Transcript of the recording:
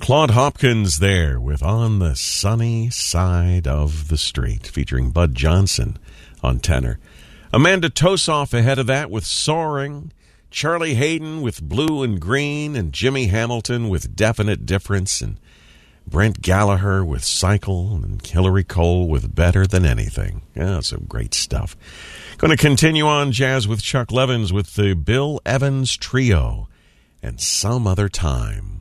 Claude Hopkins there with On the Sunny Side of the Street, featuring Bud Johnson on tenor. Amanda Tosoff ahead of that with Soaring, Charlie Hayden with Blue and Green, and Jimmy Hamilton with Definite Difference, and Brent Gallagher with Cycle, and Hillary Cole with Better Than Anything. Yeah, some great stuff. Going to continue on jazz with Chuck Levins with the Bill Evans Trio and Some Other Time.